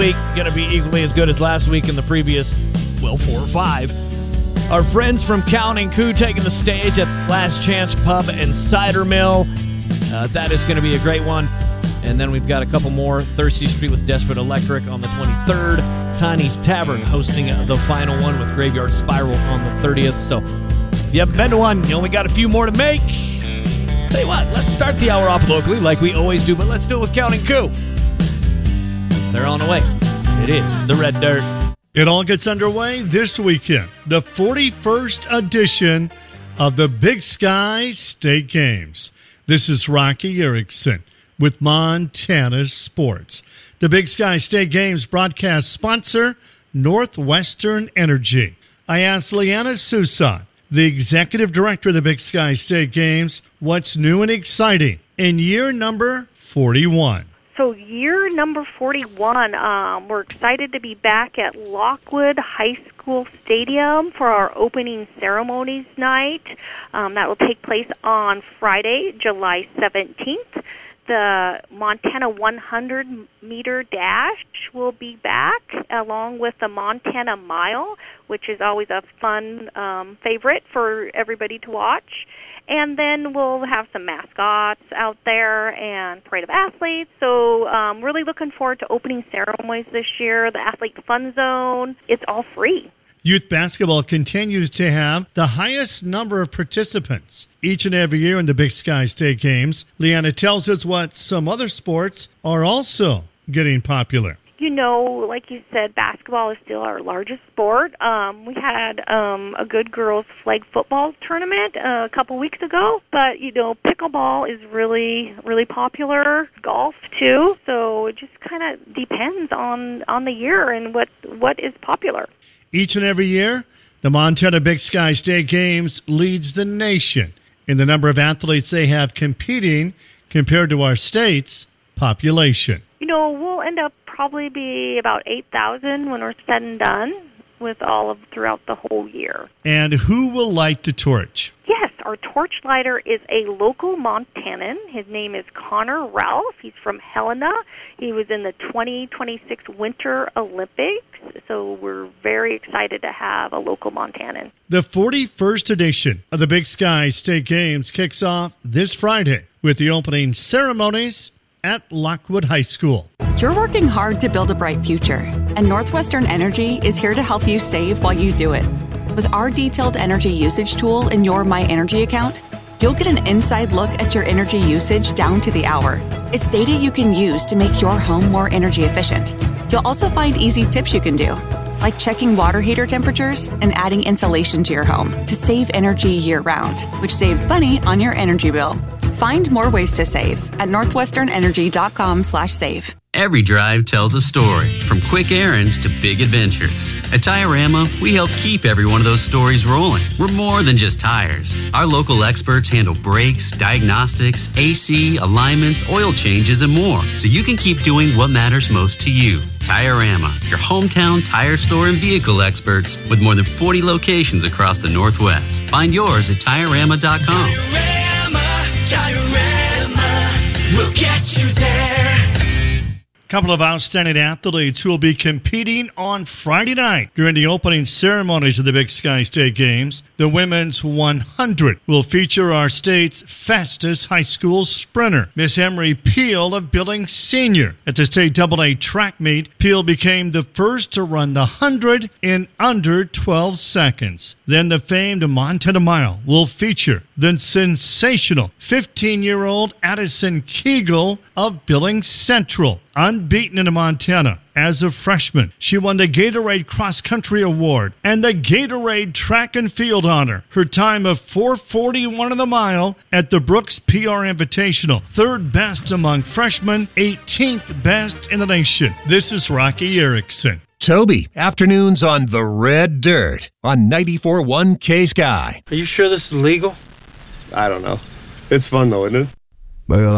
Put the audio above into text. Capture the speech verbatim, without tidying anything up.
week going to be equally as good as last week and the previous, well, four or five. Our friends from Counting Coup taking the stage at Last Chance Pub and Cider Mill. Uh, that is going to be a great one. And then we've got a couple more. Thirsty Street with Desperate Electric on the twenty-third. Tiny's Tavern hosting the final one with Graveyard Spiral on the thirtieth. So if you haven't been to one, you only got a few more to make. Tell you what, let's start the hour off locally like we always do, but let's do it with Counting Coup. They're on the way. It is the Red Dirt. It all gets underway this weekend, the forty-first edition of the Big Sky State Games. This is Rocky Erickson with Montana Sports. The Big Sky State Games broadcast sponsor, Northwestern Energy. I asked Leanna Sousa, the executive director of the Big Sky State Games, what's new and exciting in year number forty-one. So year number forty-one, um, we're excited to be back at Lockwood High School Stadium for our opening ceremonies night. Um, that will take place on Friday, July seventeenth. The Montana one hundred meter dash will be back, along with the Montana Mile, which is always a fun um, favorite for everybody to watch. And then we'll have some mascots out there and Parade of Athletes. So um, really looking forward to opening ceremonies this year, the Athlete Fun Zone. It's all free. Youth basketball continues to have the highest number of participants each and every year in the Big Sky State Games. Leanna tells us what some other sports are also getting popular. You know, like you said, basketball is still our largest sport. Um, we had um, a good girls' flag football tournament uh, a couple weeks ago, but, you know, pickleball is really, really popular. Golf, too. So it just kind of depends on, on the year and what what is popular. Each and every year, the Montana Big Sky State Games leads the nation in the number of athletes they have competing compared to our state's population. You know, we'll end up probably be about eight thousand when we're said and done with all of throughout the whole year. And who will light the torch? Yes, our torch lighter is a local Montanan. His name is Connor Ralph. He's from Helena. He was in the twenty twenty-six Winter Olympics, so we're very excited to have a local Montanan. The forty-first edition of the Big Sky State Games kicks off this Friday with the opening ceremonies at Lockwood High School. You're working hard to build a bright future, and Northwestern Energy is here to help you save while you do it. With our detailed energy usage tool in your My Energy account, you'll get an inside look at your energy usage down to the hour. It's data you can use to make your home more energy efficient. You'll also find easy tips you can do, like checking water heater temperatures and adding insulation to your home to save energy year-round, which saves money on your energy bill. Find more ways to save at northwesternenergy.com slash save. Every drive tells a story, from quick errands to big adventures. At Tire-Rama, we help keep every one of those stories rolling. We're more than just tires. Our local experts handle brakes, diagnostics, A C, alignments, oil changes, and more, so you can keep doing what matters most to you. Tire-Rama, your hometown tire store and vehicle experts with more than forty locations across the Northwest. Find yours at Tire Rama dot com. Tire-Rama, Tire-Rama, we'll get you there. Couple of outstanding athletes who will be competing on Friday night during the opening ceremonies of the Big Sky State Games. The women's one hundred will feature our state's fastest high school sprinter, Miss Emery Peel of Billings Senior. At the state double A track meet, Peel became the first to run the one hundred in under twelve seconds. Then the famed Montana Mile will feature the sensational fifteen-year-old Addison Kegel of Billings Central. Unbeaten in Montana as a freshman, she won the Gatorade Cross Country Award and the Gatorade Track and Field Honor. Her time of four forty-one on the mile at the Brooks P R Invitational. Third best among freshmen, eighteenth best in the nation. This is Rocky Erickson. Toby, afternoons on The Red Dirt on ninety-four point one K Sky. Are you sure this is legal? I don't know. It's fun though, isn't it? Well,